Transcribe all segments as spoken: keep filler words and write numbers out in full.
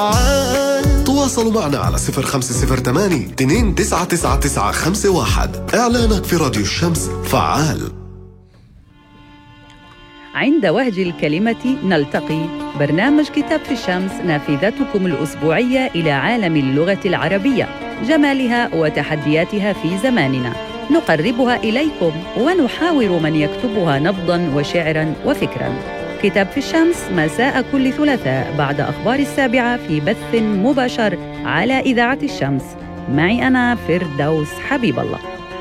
تواصلوا معنا على صفر خمسة صفر ثمانية اثنين تسعة تسعة تسعة خمسة واحد. إعلانك في راديو الشمس فعال. عند وهج الكلمة نلتقي، برنامج كتاب في الشمس، نافذتكم الأسبوعية إلى عالم اللغة العربية، جمالها وتحدياتها في زماننا، نقربها إليكم ونحاور من يكتبها نبضاً وشعراً وفكراً. كتاب في الشمس مساء كل ثلاثاء بعد أخبار السابعة في بث مباشر على إذاعة الشمس، معي أنا فردوس حبيب الله.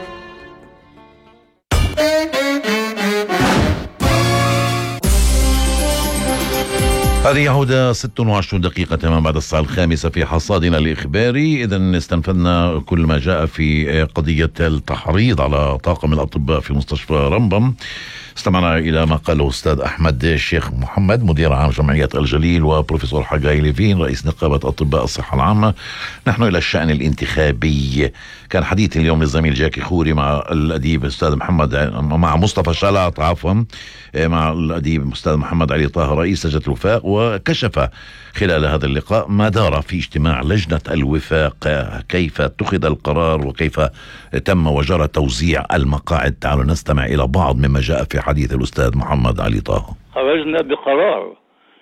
هذه هدى ست وعشرون دقيقة تمام بعد الساعة الخامسة في حصادنا الإخباري. إذن استنفذنا كل ما جاء في قضية التحريض على طاقم الأطباء في مستشفى رمبم. استمعنا إلى ما قاله أستاذ أحمد الشيخ محمد مدير عام جمعية الجليل وبروفيسور حجاي ليفين رئيس نقابة أطباء الصحة العامة. نحن إلى الشأن الانتخابي. كان حديث اليوم للزميل جاكي خوري مع الأديب أستاذ محمد مع مصطفى شلات عفوا مع الأديب أستاذ محمد علي طه رئيس لجنة الوفاق، وكشف خلال هذا اللقاء ما دار في اجتماع لجنة الوفاق، كيف اتخذ القرار وكيف تم وجرى توزيع المقاعد. تعالوا نستمع إلى بعض مما جاء في حديث الأستاذ محمد علي طه. خرجنا بقرار،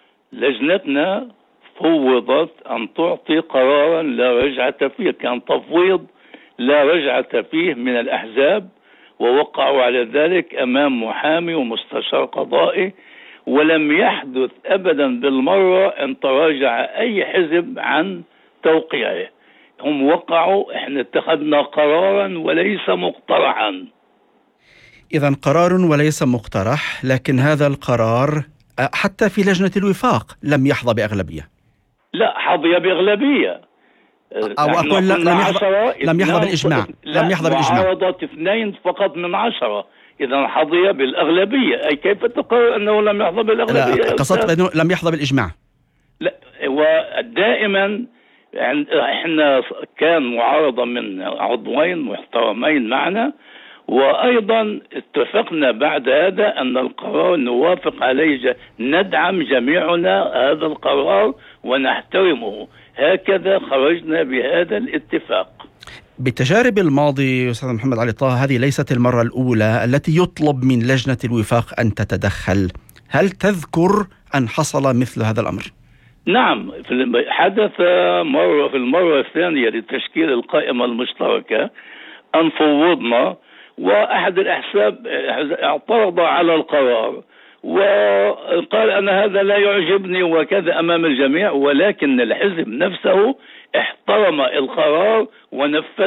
لجنتنا فوضت أن تعطي قرارا لا رجعة فيه، كان تفويض لا رجعة فيه من الأحزاب، ووقعوا على ذلك أمام محامي ومستشار قضائي، ولم يحدث أبدا بالمرة أن تراجع أي حزب عن توقيعه. هم وقعوا، احنا اتخذنا قرارا وليس مقترحا. إذن قرار وليس مقترح، لكن هذا القرار حتى في لجنة الوفاق لم يحظى بأغلبية. لا، حظي بأغلبية، أو أقول لم يحظى لم يحظى بالإجماع لم يحظى بالإجماع معارضة اثنين فقط من عشرة، إذا حظي بالأغلبية. أي كيف تقرر أنه لم يحظى بالأغلبية؟ لا، قصدت أنه لم يحظى بالإجماع. لا، ودائما احنا كان معارضة من عضوين محترمين معنا، وأيضا اتفقنا بعد هذا أن القرار نوافق عليه، ندعم جميعنا هذا القرار ونحترمه. هكذا خرجنا بهذا الاتفاق. بالتجارب الماضي أستاذ محمد علي طه، هذه ليست المرة الأولى التي يطلب من لجنة الوفاق أن تتدخل. هل تذكر أن حصل مثل هذا الأمر؟ نعم، حدث مرة في المرة الثانية لتشكيل القائمة المشتركة أن فوضنا، وأحد الأحزاب اعترض على القرار وقال أن هذا لا يعجبني وكذا أمام الجميع، ولكن الحزب نفسه احترم القرار ونفذ